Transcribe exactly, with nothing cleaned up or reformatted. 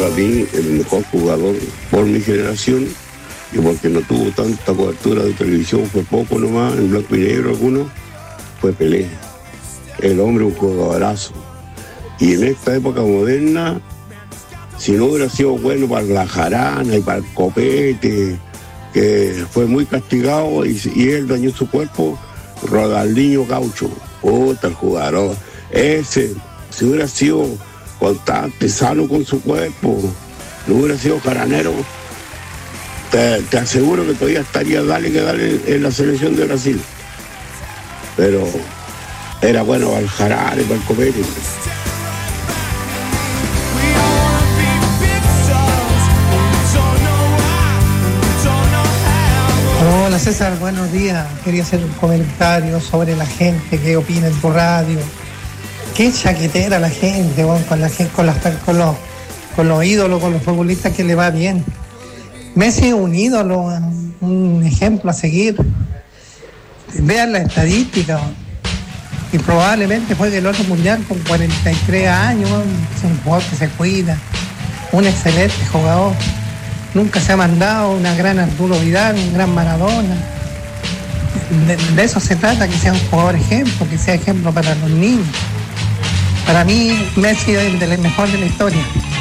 Para mí, el mejor jugador por mi generación, y porque no tuvo tanta cobertura de televisión, fue poco nomás, en blanco y negro algunos, fue Pelé. El hombre un jugadorazo. Y en esta época moderna, si no hubiera sido bueno para la jarana y para el copete, que fue muy castigado y, y él dañó su cuerpo, Ronaldinho Gaucho, otro jugador. Ese, si hubiera sido constante, sano con su cuerpo, no hubiera sido jaranero, te, te aseguro que todavía estaría dale que dale en la selección de Brasil. Pero era bueno para el jarana y para el copete. Hola César, buenos días. Quería hacer un comentario sobre la gente que opina en tu radio. Qué chaquetera la gente, bueno, con la gente, con, las, con, los, con los ídolos, con los futbolistas que le va bien. Messi es un ídolo, un ejemplo a seguir. Vean la estadística. Y probablemente juegue el otro mundial con cuarenta y tres años. Es un jugador que se cuida, un excelente jugador. Nunca se ha mandado, una gran Arturo Vidal, un gran Maradona. De, de eso se trata, que sea un jugador ejemplo, que sea ejemplo para los niños. Para mí, Messi es el mejor de la historia.